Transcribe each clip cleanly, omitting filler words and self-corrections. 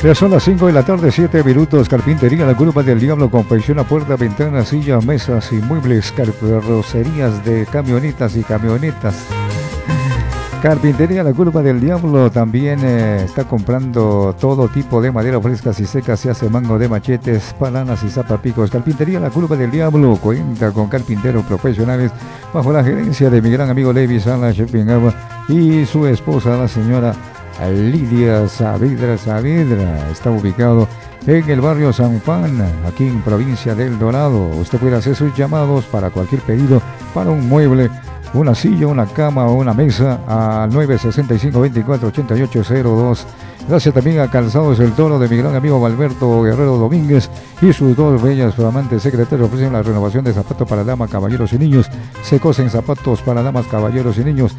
Ya son las 5 de la tarde, 7 minutos. Carpintería La Culpa del Diablo confecciona puertas, ventanas, sillas, mesas y muebles. Carrocerías de camionetas y camionetas. Carpintería La Culpa del Diablo también está comprando todo tipo de madera frescas y secas. Se hace mango de machetes, palanas y zapapicos. Carpintería La Culpa del Diablo cuenta con carpinteros profesionales bajo la gerencia de mi gran amigo Levi Salas Schopenhauer y su esposa, la señora Lidia Saavedra. Está ubicado en el barrio San Juan, aquí en provincia del Dorado. Usted puede hacer sus llamados para cualquier pedido para un mueble, una silla, una cama o una mesa al 965-248802. Gracias también a Calzados El Toro de mi gran amigo Valberto Guerrero Domínguez y sus dos bellas flamantes secretarias. Ofrecen la renovación de zapatos para damas, caballeros y niños. Se cosen zapatos para damas, caballeros y niños.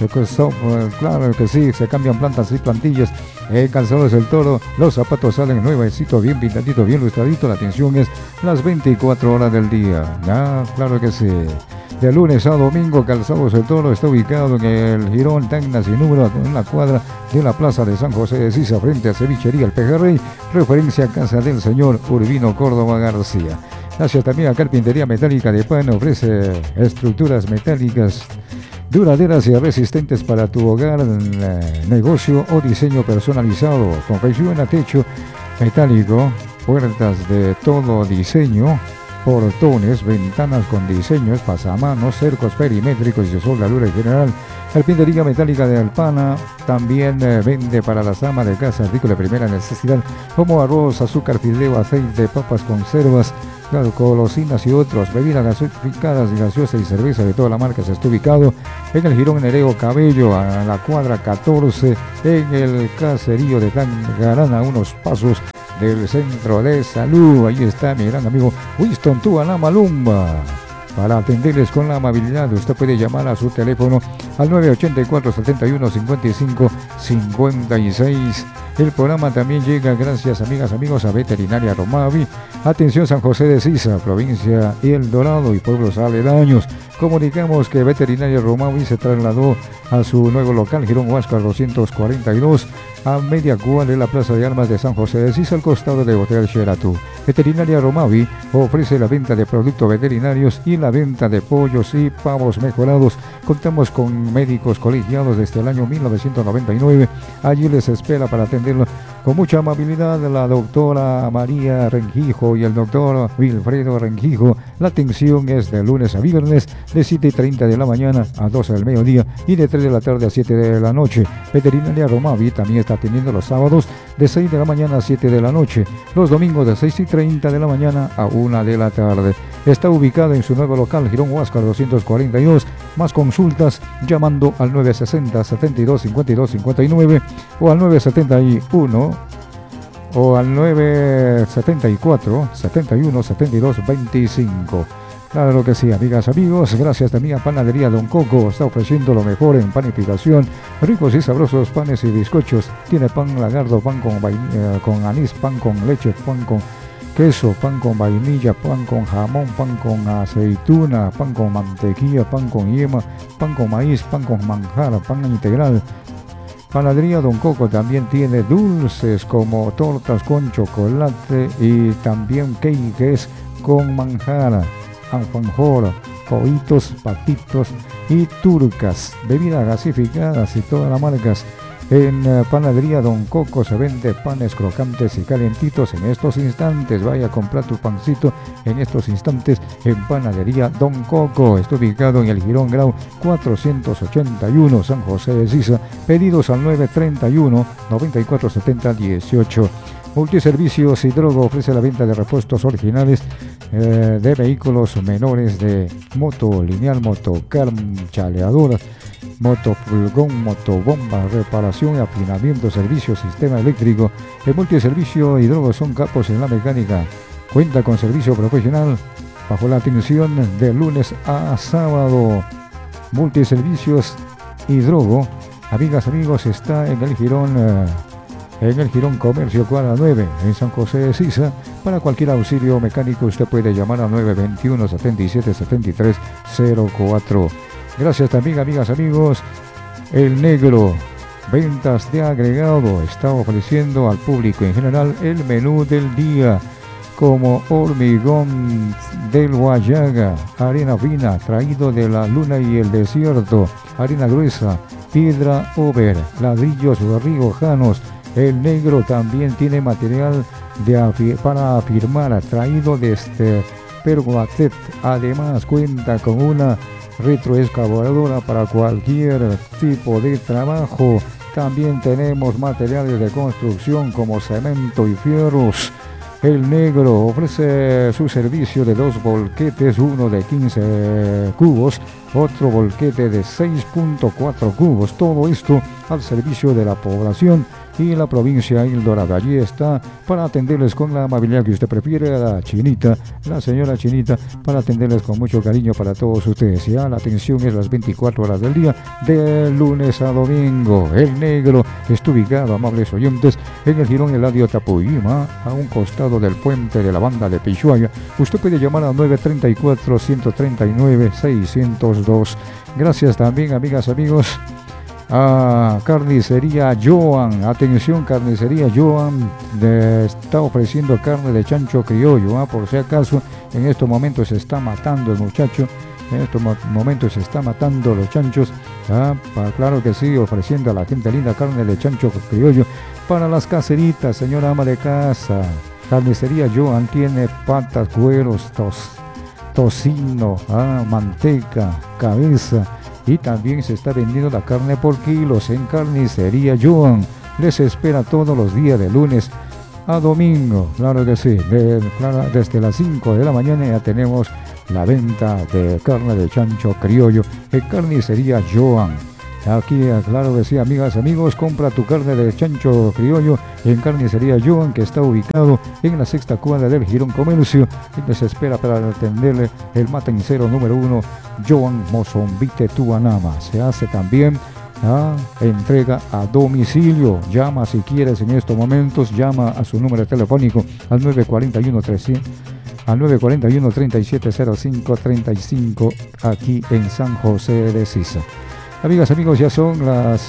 Claro que sí, se cambian plantas y plantillas. Calzados El Toro, los zapatos salen nuevecitos, bien pintaditos, bien lustraditos. La atención es las 24 horas del día. Claro que sí. De lunes a domingo, Calzados El Toro está ubicado en el Jirón Tacna sin número, en la cuadra de la Plaza de San José de Sisa, frente a Cevichería El Pejerrey, referencia a casa del señor Urbino Córdoba García. Gracias también a Carpintería Metálica de Pan, ofrece estructuras metálicas duraderas y resistentes para tu hogar, negocio o diseño personalizado. Confecciona techo metálico, puertas de todo diseño, portones, ventanas con diseños, pasamanos, cercos perimétricos y soldadura en general. Carpintería Metálica de Alpana también vende para las amas de casa artículos de primera necesidad como arroz, azúcar, fideo, aceite, papas, conservas, golosinas y otros. Bebidas gasificadas y gaseosas y cerveza de toda la marca. Se está ubicado en el Jirón Nereo Cabello, a la cuadra 14, en el caserío de Tangarana, unos pasos del centro de salud. Ahí está mi gran amigo Winston Tuana Malumba para atenderles con la amabilidad. Usted puede llamar a su teléfono al 984 71 55 56. El programa también llega gracias, amigas, amigos, a Veterinaria Romavi. Atención, San José de Sisa, provincia El Dorado y pueblos aledaños. Comunicamos que Veterinaria Romavi se trasladó a su nuevo local, Girón Huáscar 242, a media cuadra de la Plaza de Armas de San José de Sisa, al costado de Hotel Sheraton. Veterinaria Romavi ofrece la venta de productos veterinarios y la venta de pollos y pavos mejorados. Contamos con médicos colegiados desde el año 1999. Allí les espera para atenderlo con mucha amabilidad la doctora María Rengijo y el doctor Wilfredo Rengijo. La atención es de lunes a viernes de 7:30 de la mañana a 12 del mediodía y de 3 de la tarde a 7 de la noche. Veterinaria Romavi también está atendiendo los sábados de 6 de la mañana a 7 de la noche, los domingos de 6:30 de la mañana a 1 de la tarde. Está ubicada en su nuevo local, Girón Huáscar 242. Más consultas llamando al 960 72 52 59 o al 971 o al 974 71 72 25. Claro que sí, amigas, amigos. Gracias también a Panadería Don Coco. Está ofreciendo lo mejor en panificación. Ricos y sabrosos panes y bizcochos. Tiene pan lagardo, pan con anís, pan con leche, pan con queso, pan con vainilla, pan con jamón, pan con aceituna, pan con mantequilla, pan con yema, pan con maíz, pan con manjar, pan integral. Panadería Don Coco también tiene dulces como tortas con chocolate y también cakes con manjar, alfajor, cohitos, patitos y turcas. Bebidas gasificadas y todas las marcas. En Panadería Don Coco se vende panes crocantes y calentitos en estos instantes. Vaya a comprar tu pancito en estos instantes en Panadería Don Coco. Está ubicado en el Jirón Grau 481, San José de Sisa. Pedidos al 931 9470 18. Multiservicios Hidrogo ofrece la venta de repuestos originales de vehículos menores, de moto lineal, motocar, chaleadoras, motofurgón, motobomba, reparación y afinamiento, servicio, sistema eléctrico. El Multiservicio Hidrogo son capos en la mecánica. Cuenta con servicio profesional bajo la atención de lunes a sábado. Multiservicios Hidrogo, amigas, amigos, está en el Jirón Comercio Cuadra 9, en San José de Sisa. Para cualquier auxilio mecánico usted puede llamar a 921 77 73 04. Gracias también, amigas, amigos. El Negro ventas de agregado. Está ofreciendo al público en general el menú del día, como hormigón del Guayaga, harina fina traído de la luna y el desierto, harina gruesa, piedra over, ladrillos riojanos. El negro también tiene material para afirmar, traído desde Perguatet. Además cuenta con una retroexcavadora para cualquier tipo de trabajo. También tenemos materiales de construcción como cemento y fierros. El negro ofrece su servicio de 2 volquetes, uno de 15 cubos, otro volquete de 6.4 cubos. Todo esto al servicio de la población y la provincia El Dorado. Allí está para atenderles con la amabilidad que usted prefiere, la Chinita, la señora Chinita, para atenderles con mucho cariño para todos ustedes. Ya la atención es las 24 horas del día, de lunes a domingo. El negro está ubicado, amables oyentes, en el Jirón Eladio Tapuyima, a un costado del puente de la banda de Pishuaya. Usted puede llamar a 934-139-602. Gracias también, amigas, amigos, a Carnicería Joan. Atención, Carnicería Joan está ofreciendo carne de chancho criollo, por si acaso en estos momentos se está matando el muchacho, en estos momentos se está matando los chanchos, claro que sí, ofreciendo a la gente linda carne de chancho criollo para las caseritas, señora ama de casa. Carnicería Joan tiene patas, cueros, tocino, manteca, cabeza. Y también se está vendiendo la carne por kilos en Carnicería Joan. Les espera todos los días de lunes a domingo. Claro que sí. Desde las 5 de la mañana ya tenemos la venta de carne de chancho criollo en Carnicería Joan. Aquí, claro que sí, amigas, amigos, compra tu carne de chancho criollo en Carnicería Joan, que está ubicado en la 6ª cuadra del Jirón Comercio, y les espera para atenderle el matancero número 1, Joan Mozombite Tuanama. Se hace también entrega a domicilio. Llama si quieres en estos momentos, llama a su número telefónico al 941-3705-35 aquí en San José de Sisa. Amigas, amigos, ya son las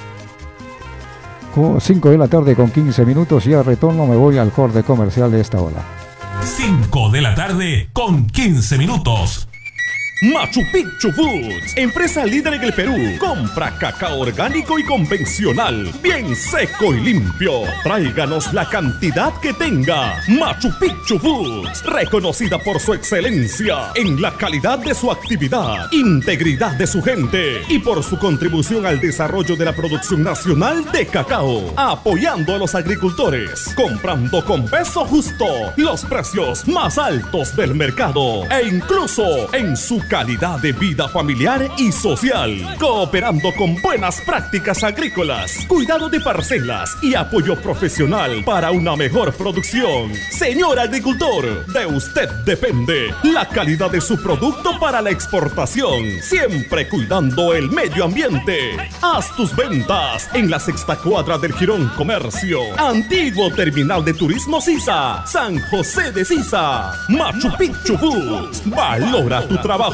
5 de la tarde con 15 minutos. Ya retorno, me voy al corte comercial de esta hora. 5 de la tarde con 15 minutos. Machu Picchu Foods, empresa líder en el Perú. Compra cacao orgánico y convencional, bien seco y limpio. Tráiganos la cantidad que tenga. Machu Picchu Foods, reconocida por su excelencia en la calidad de su actividad, integridad de su gente y por su contribución al desarrollo de la producción nacional de cacao, apoyando a los agricultores, comprando con peso justo, los precios más altos del mercado e incluso en su calidad de vida familiar y social, cooperando con buenas prácticas agrícolas, cuidado de parcelas y apoyo profesional para una mejor producción. Señor agricultor, de usted depende la calidad de su producto para la exportación, siempre cuidando el medio ambiente. Haz tus ventas en la 6ª cuadra del Jirón Comercio, antiguo terminal de turismo Sisa, San José de Sisa. Machu Picchu Foods, valora tu trabajo.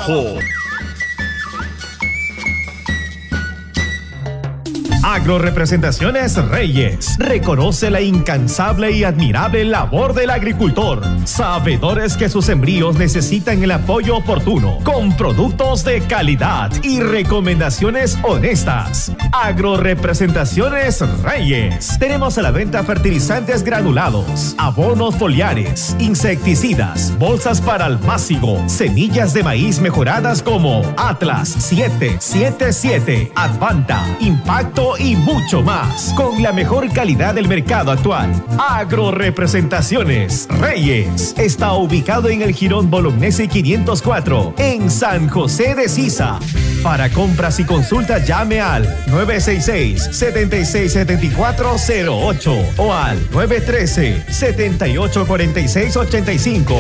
Agrorepresentaciones Reyes reconoce la incansable y admirable labor del agricultor, sabedores que sus sembríos necesitan el apoyo oportuno, con productos de calidad y recomendaciones honestas. Agrorepresentaciones Reyes. Tenemos a la venta fertilizantes granulados, abonos foliares, insecticidas, bolsas para almácigo, semillas de maíz mejoradas como Atlas 777, Advanta, Impacto y mucho más, con la mejor calidad del mercado actual. Agrorepresentaciones Reyes está ubicado en el Jirón Bolognesi 504 en San José de Sisa. Para compras y consultas llame al 966-767408 o al 913-784685.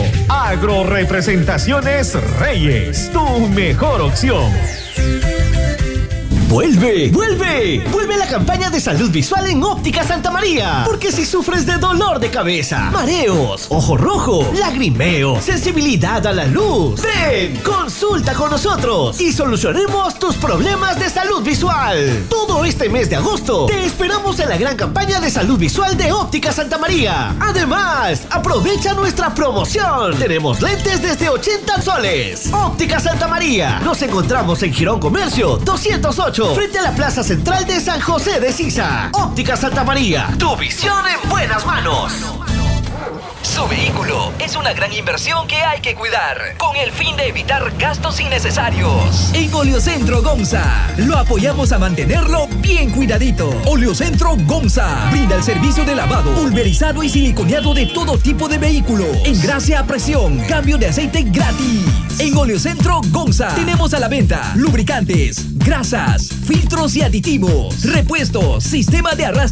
Agrorepresentaciones Reyes, tu mejor opción. ¡Vuelve! ¡Vuelve la campaña de salud visual en Óptica Santa María! Porque si sufres de dolor de cabeza, mareos, ojo rojo, lagrimeo, sensibilidad a la luz, ven, consulta con nosotros y solucionemos tus problemas de salud visual. Todo este mes de agosto te esperamos en la gran campaña de salud visual de Óptica Santa María. Además, aprovecha nuestra promoción. Tenemos lentes desde 80 soles. Óptica Santa María. Nos encontramos en Girón Comercio 208, frente a la Plaza Central de San José de Sisa. Óptica Santa María, tu visión en buenas manos. Su vehículo es una gran inversión que hay que cuidar, con el fin de evitar gastos innecesarios. En Oleocentro Gonza lo apoyamos a mantenerlo bien cuidadito. Oleocentro Gonza brinda el servicio de lavado, pulverizado y siliconeado de todo tipo de vehículo. Engrase a presión, cambio de aceite gratis. En Oleocentro Gonza tenemos a la venta lubricantes, grasas, filtros y aditivos, repuestos, sistema de arrastre